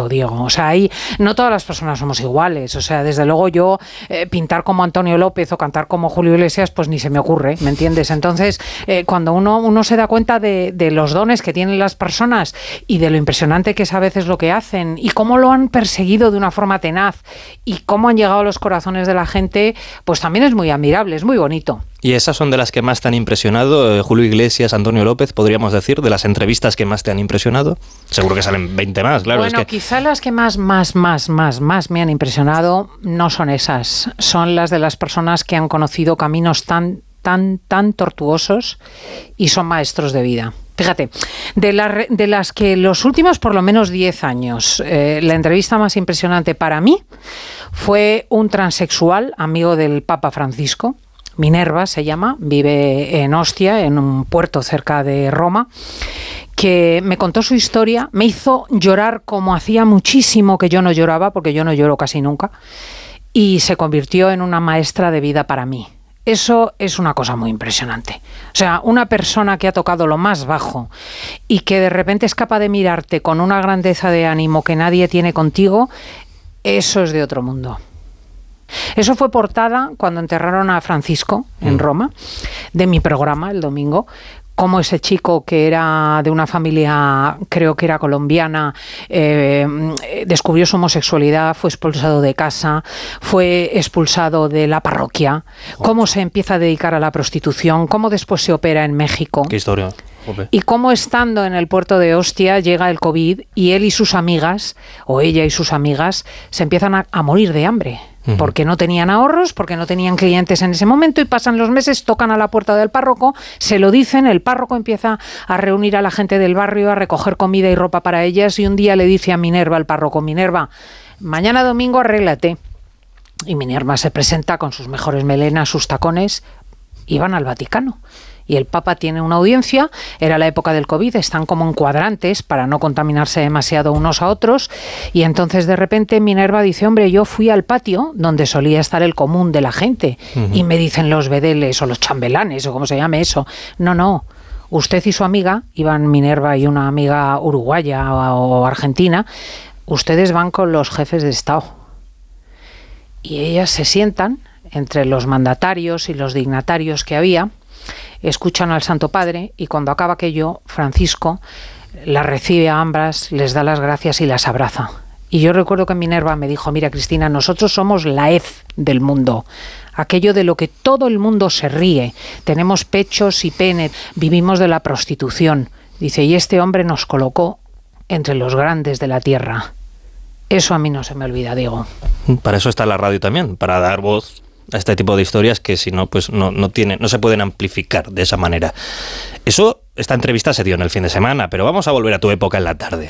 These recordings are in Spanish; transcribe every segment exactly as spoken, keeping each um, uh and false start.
esto, Diego. O sea, ahí no todas las personas somos iguales. O sea, desde luego yo eh, pintar como Antonio López o cantar como Julio Iglesias, pues ni se me ocurre, ¿me entiendes? Entonces, eh, cuando uno, uno se da cuenta de, de los dones que tienen las personas y de lo impresionante que es a veces lo que hacen y cómo lo han perseguido de una forma tenaz y cómo han llegado a los corazones de la gente, pues también es muy admirable, es muy bonito. ¿Y esas son de las que más te han impresionado? Eh, Julio Iglesias, Antonio López, podríamos decir, de las entrevistas que más te han impresionado. Seguro que salen veinte más, claro. Bueno, es que... quizá las que más, más, más, más, más me han impresionado no son esas. Son las de las personas que han conocido caminos tan, tan, tan tortuosos y son maestros de vida. Fíjate, de, la, de las que los últimos por lo menos diez años, eh, la entrevista más impresionante para mí fue un transexual, amigo del Papa Francisco, Minerva se llama, vive en Ostia, en un puerto cerca de Roma, que me contó su historia, me hizo llorar como hacía muchísimo que yo no lloraba, porque yo no lloro casi nunca, y se convirtió en una maestra de vida para mí. Eso es una cosa muy impresionante. O sea, una persona que ha tocado lo más bajo y que de repente es capaz de mirarte con una grandeza de ánimo que nadie tiene contigo, eso es de otro mundo. Eso fue portada cuando enterraron a Francisco en Roma, de mi programa el domingo, como ese chico que era de una familia, creo que era colombiana, eh, descubrió su homosexualidad, fue expulsado de casa, fue expulsado de la parroquia, cómo se empieza a dedicar a la prostitución, cómo después se opera en México. ¿Qué historia? Okay. Y cómo estando en el puerto de Ostia llega el COVID y él y sus amigas, o ella y sus amigas, se empiezan a, a morir de hambre. Uh-huh. Porque no tenían ahorros, porque no tenían clientes en ese momento y pasan los meses, tocan a la puerta del párroco, se lo dicen, el párroco empieza a reunir a la gente del barrio, a recoger comida y ropa para ellas y un día le dice a Minerva, el párroco, Minerva, mañana domingo arréglate. Y Minerva se presenta con sus mejores melenas, sus tacones y van al Vaticano. Y el Papa tiene una audiencia, era la época del COVID, están como en cuadrantes para no contaminarse demasiado unos a otros, y entonces de repente Minerva dice, hombre, yo fui al patio donde solía estar el común de la gente, uh-huh. y me dicen los bedeles o los chambelanes o como se llame eso, no, no, usted y su amiga, iban Minerva y una amiga uruguaya o argentina, ustedes van con los jefes de Estado, y ellas se sientan entre los mandatarios y los dignatarios que había, escuchan al Santo Padre y cuando acaba aquello, Francisco las recibe a ambas, les da las gracias y las abraza. Y yo recuerdo que Minerva me dijo, mira Cristina, nosotros somos la hez del mundo, aquello de lo que todo el mundo se ríe, tenemos pechos y pene, vivimos de la prostitución. Dice, y este hombre nos colocó entre los grandes de la tierra. Eso a mí no se me olvida, Diego. Para eso está la radio también, para dar voz a este tipo de historias que si no, pues no, no tienen, no se pueden amplificar de esa manera. Eso, esta entrevista se dio en el fin de semana, pero vamos a volver a tu época en la tarde.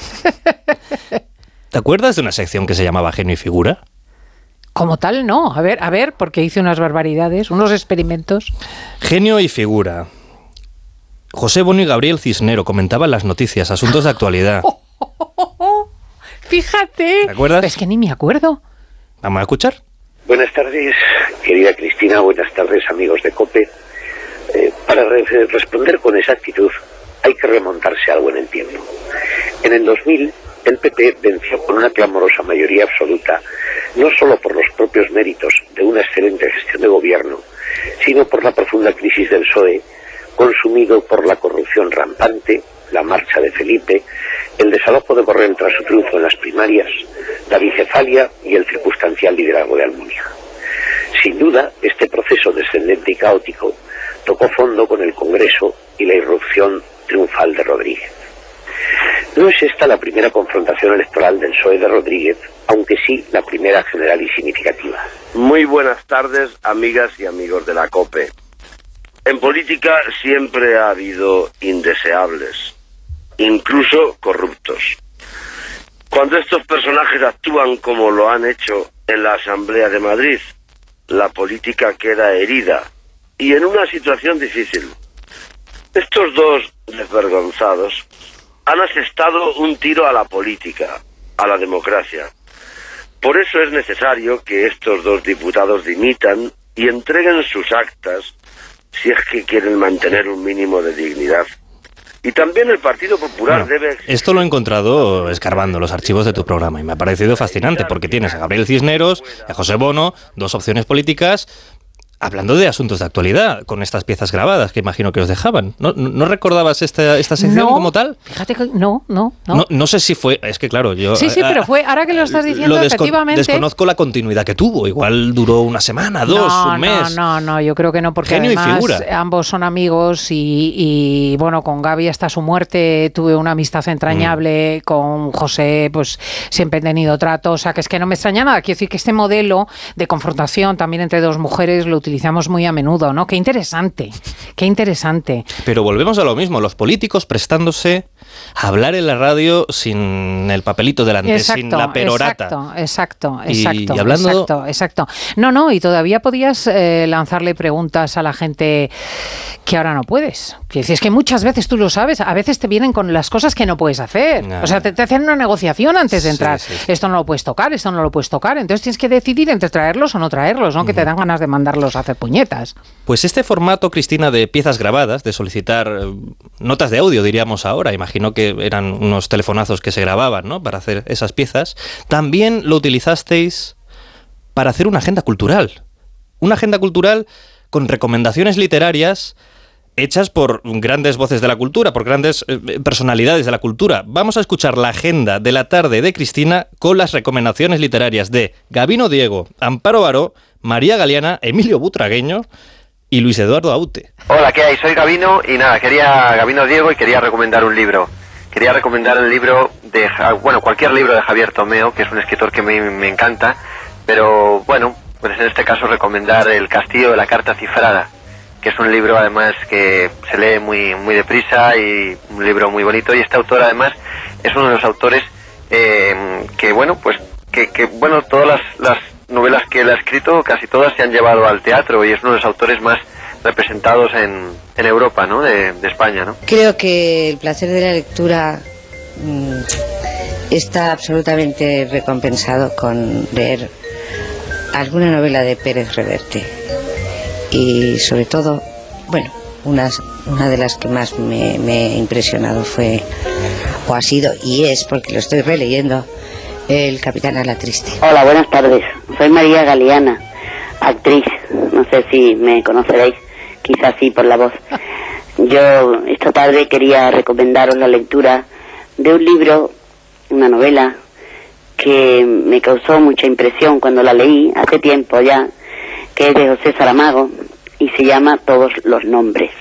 ¿Te acuerdas de una sección que se llamaba Genio y Figura? Como tal, no. A ver, a ver, porque hice unas barbaridades, unos experimentos. Genio y Figura. José Bono y Gabriel Cisnero comentaban las noticias, asuntos de actualidad. Oh, oh, oh, oh. Fíjate. ¿Te acuerdas? Es que ni me acuerdo. Vamos a escuchar. Buenas tardes, querida Cristina, buenas tardes, amigos de COPE. Eh, para re- responder con exactitud hay que remontarse algo en el tiempo. En el dos mil, el P P venció con una clamorosa mayoría absoluta, no solo por los propios méritos de una excelente gestión de gobierno, sino por la profunda crisis del P S O E, consumido por la corrupción rampante, la marcha de Felipe, el desalojo de Borrell tras su triunfo en las primarias, la bicefalia y el circunstancial liderazgo de Almunia. Sin duda, este proceso descendente y caótico tocó fondo con el Congreso y la irrupción triunfal de Rodríguez. No es esta la primera confrontación electoral del P S O E de Rodríguez, aunque sí la primera general y significativa. Muy buenas tardes, amigas y amigos de la COPE. En política siempre ha habido indeseables, incluso corruptos. Cuando estos personajes actúan como lo han hecho en la Asamblea de Madrid, la política queda herida y en una situación difícil. Estos dos desvergonzados han asestado un tiro a la política, a la democracia. Por eso es necesario que estos dos diputados dimitan y entreguen sus actas si es que quieren mantener un mínimo de dignidad. Y también el Partido Popular Bueno, debe... esto lo he encontrado escarbando los archivos de tu programa y me ha parecido fascinante porque tienes a Gabriel Cisneros y a José Bono, dos opciones políticas, hablando de asuntos de actualidad, con estas piezas grabadas que imagino que os dejaban. ¿No, no recordabas esta, esta sección no, como tal? Fíjate que no, no, no. No, no sé si fue... Es que claro, yo... Sí, sí, pero fue... Ahora que lo estás diciendo, lo descon- efectivamente... desconozco la continuidad que tuvo. Igual duró una semana, dos, no, un mes. No, no, no, yo creo que no, porque Genio y además figura. ambos son amigos y, y, bueno, con Gaby hasta su muerte tuve una amistad entrañable, mm. con José pues siempre he tenido trato, o sea que es que no me extraña nada. Quiero decir que este modelo de confrontación también entre dos mujeres lo utilizamos muy a menudo. ¿No? Qué interesante, qué interesante. Pero volvemos a lo mismo, los políticos prestándose a hablar en la radio sin el papelito delante, exacto, sin la perorata. Exacto, exacto, y, exacto. Y hablando... Exacto, exacto. No, no, y todavía podías eh, lanzarle preguntas a la gente que ahora no puedes. Que es que muchas veces tú lo sabes, a veces te vienen con las cosas que no puedes hacer. Nah. O sea, te, te hacen una negociación antes de entrar. Sí, sí, sí. Esto no lo puedes tocar, esto no lo puedes tocar. Entonces tienes que decidir entre traerlos o no traerlos, ¿no? Uh-huh. Que te dan ganas de mandarlos a hacer puñetas. Pues este formato, Cristina, de piezas grabadas, de solicitar notas de audio, diríamos ahora, imagino que eran unos telefonazos que se grababan, ¿no?, para hacer esas piezas, también lo utilizasteis para hacer una agenda cultural. Una agenda cultural con recomendaciones literarias hechas por grandes voces de la cultura, por grandes eh, personalidades de la cultura. Vamos a escuchar la agenda de la tarde de Cristina con las recomendaciones literarias de Gabino Diego, Amparo Baró, María Galeana, Emilio Butragueño y Luis Eduardo Aute. Hola, ¿qué hay? Soy Gabino y nada, quería Gabino Diego y quería recomendar un libro. Quería recomendar el libro de, bueno, cualquier libro de Javier Tomeo, que es un escritor que me, me encanta, pero bueno, pues en este caso recomendar El Castillo de la Carta Cifrada, que es un libro además que se lee muy muy deprisa y un libro muy bonito, y este autor además es uno de los autores eh, que bueno, pues que, que bueno, todas las, las novelas que él ha escrito, casi todas se han llevado al teatro y es uno de los autores más representados en, en Europa, ¿no?, de, de España, ¿no? Creo que el placer de la lectura mmm, está absolutamente recompensado con leer alguna novela de Pérez Reverte. Y sobre todo, bueno, unas, una de las que más me, me ha impresionado fue, o ha sido, y es, porque lo estoy releyendo, El Capitán a la Triste. Hola, buenas tardes. Soy María Galeana, actriz. No sé si me conoceréis, quizás sí por la voz. Yo esta tarde quería recomendaros la lectura de un libro, una novela, que me causó mucha impresión cuando la leí hace tiempo ya, que es de José Saramago y se llama Todos los nombres.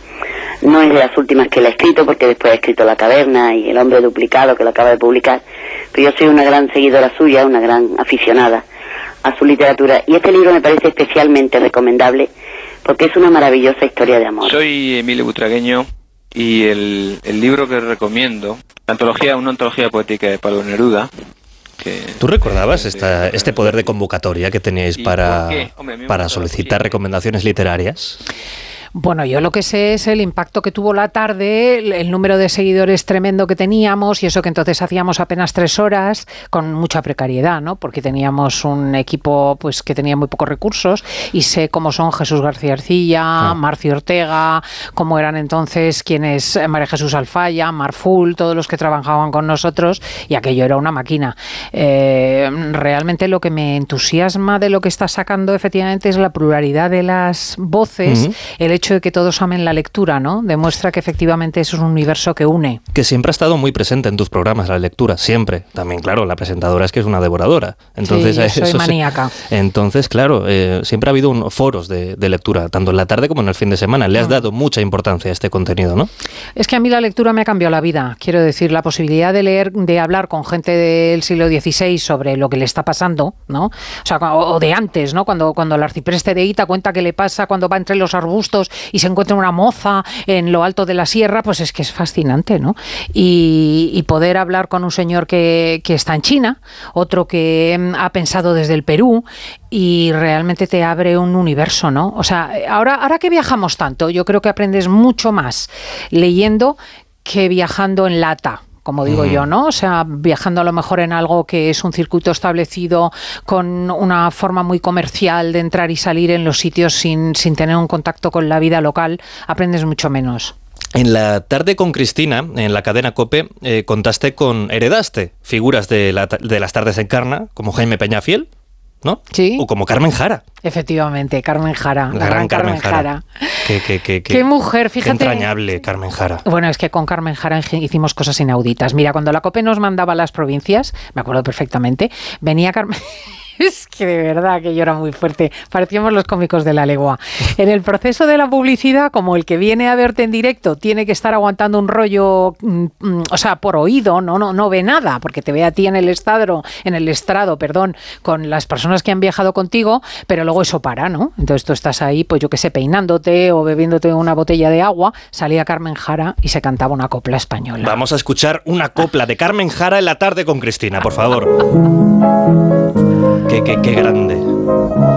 No es de las últimas que él ha escrito, porque después ha escrito La Caverna y El hombre duplicado, que lo acaba de publicar, pero yo soy una gran seguidora suya, una gran aficionada a su literatura, y este libro me parece especialmente recomendable porque es una maravillosa historia de amor. Soy Emilio Butragueño y el, el libro que recomiendo, la antología, una antología poética de Pablo Neruda. Que ¿Tú recordabas esta, este poder de convocatoria que teníais para, para solicitar recomendaciones literarias? Bueno, yo lo que sé es el impacto que tuvo la tarde, el, el número de seguidores tremendo que teníamos, y eso que entonces hacíamos apenas tres horas con mucha precariedad, ¿no? Porque teníamos un equipo pues que tenía muy pocos recursos, y sé cómo son Jesús García Arcilla, ah. Marcio Ortega, cómo eran entonces quienes, María Jesús Alfaya, Marful, todos los que trabajaban con nosotros, y aquello era una máquina. Eh, realmente lo que me entusiasma de lo que está sacando efectivamente es la pluralidad de las voces, uh-huh. el hecho de que todos amen la lectura, ¿no? Demuestra que efectivamente eso es un universo que une. Que siempre ha estado muy presente en tus programas, la lectura, siempre. También, claro, la presentadora es que es una devoradora. Entonces, sí, yo soy eso maníaca. Se, entonces, claro, eh, siempre ha habido un, foros de, de lectura, tanto en la tarde como en el fin de semana. Le has dado mucha importancia a este contenido, ¿no? Es que a mí la lectura me ha cambiado la vida. Quiero decir, la posibilidad de leer, de hablar con gente del siglo dieciséis sobre lo que le está pasando, ¿no? O sea, o de antes, ¿no? Cuando, cuando el arcipreste de Ita cuenta qué le pasa cuando va entre los arbustos y se encuentra una moza en lo alto de la sierra, pues es que es fascinante, ¿no? Y, y poder hablar con un señor que, que está en China, otro que ha pensado desde el Perú, y realmente te abre un universo, ¿no? O sea, ahora, ahora que viajamos tanto, yo creo que aprendes mucho más leyendo que viajando en lata, como digo yo, ¿no? O sea, viajando a lo mejor en algo que es un circuito establecido con una forma muy comercial de entrar y salir en los sitios sin, sin tener un contacto con la vida local, aprendes mucho menos. En la tarde con Cristina, en la cadena COPE, eh, contaste con, heredaste figuras de, la, de las tardes en Encarna, como Jaime Peñafiel, ¿no? Sí. O como Carmen Jara. Efectivamente, Carmen Jara, la, la gran, gran Carmen, Carmen Jara. Jara. Qué, qué, qué, qué, qué mujer, fíjate. Qué entrañable, Carmen Jara. Bueno, es que con Carmen Jara hicimos cosas inauditas. Mira, cuando la COPE nos mandaba a las provincias, me acuerdo perfectamente, venía Carmen... Es que de verdad que yo era muy fuerte. Parecíamos los cómicos de la legua. En el proceso de la publicidad, como el que viene a verte en directo tiene que estar aguantando un rollo, mm, mm, o sea, por oído, no, no, no ve nada, porque te ve a ti en el estrado, en el estrado, perdón, con las personas que han viajado contigo, pero luego eso para, ¿no? Entonces tú estás ahí, pues yo qué sé, peinándote o bebiéndote una botella de agua, salía Carmen Jara y se cantaba una copla española. Vamos a escuchar una copla de Carmen Jara en la tarde con Cristina, por favor. Qué, qué, qué grande.